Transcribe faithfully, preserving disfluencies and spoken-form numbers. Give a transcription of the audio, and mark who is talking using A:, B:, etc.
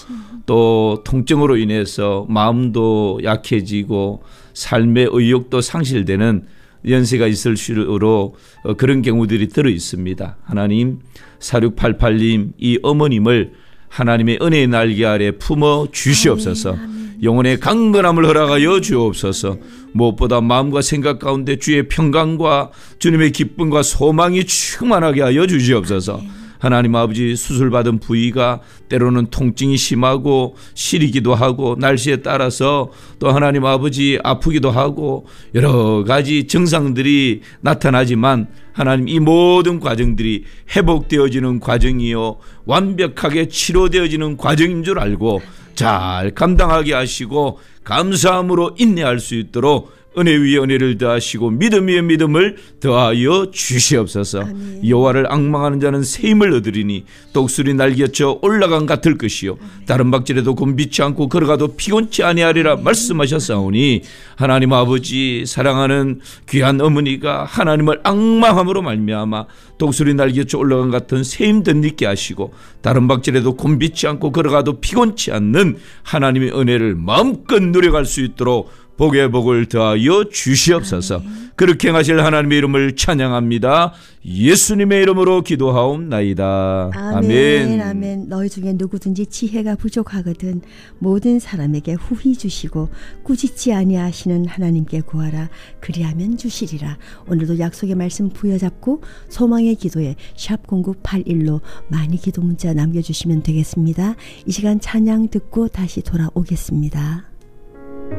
A: 또 통증으로 인해서 마음도 약해지고 삶의 의욕도 상실되는 연세가 있을 수로 그런 경우들이 들어 있습니다. 하나님, 사육팔팔 님 이 어머님을 하나님의 은혜의 날개 아래 품어 주시옵소서. 아멘, 아멘. 영혼의 강건함을 허락하여 주옵소서. 무엇보다 마음과 생각 가운데 주의 평강과 주님의 기쁨과 소망이 충만하게 하여 주시옵소서. 하나님 아버지, 수술받은 부위가 때로는 통증이 심하고 시리기도 하고 날씨에 따라서 또 하나님 아버지 아프기도 하고 여러 가지 증상들이 나타나지만 하나님, 이 모든 과정들이 회복되어지는 과정이요 완벽하게 치료되어지는 과정인 줄 알고 잘 감당하게 하시고 감사함으로 인내할 수 있도록 은혜 위에 은혜를 더하시고 믿음 위에 믿음을 더하여 주시옵소서. 아멘. 여호와를 앙망하는 자는 새 힘을 얻으리니 독수리 날개쳐 올라간 같을 것이요 아멘. 다른 박질에도 곤비치 않고 걸어가도 피곤치 아니하리라 아멘. 말씀하셨사오니 하나님 아버지, 사랑하는 귀한 어머니가 하나님을 앙망함으로 말미암아 독수리 날개쳐 올라간 같은 새 힘 덧있게 하시고 다른 박질에도 곤비치 않고 걸어가도 피곤치 않는 하나님의 은혜를 마음껏 누려갈 수 있도록 복의 복을 더하여 주시옵소서. 아멘. 그렇게 행하실 하나님의 이름을 찬양합니다. 예수님의 이름으로 기도하옵나이다.
B: 아멘.
A: 아멘.
B: 아멘. 너희 중에 누구든지 지혜가 부족하거든 모든 사람에게 후히 주시고 꾸짖지 아니하시는 하나님께 구하라. 그리하면 주시리라. 오늘도 약속의 말씀 부여잡고 소망의 기도에 샵 공구팔일로 많이 기도 문자 남겨주시면 되겠습니다. 이 시간 찬양 듣고 다시 돌아오겠습니다.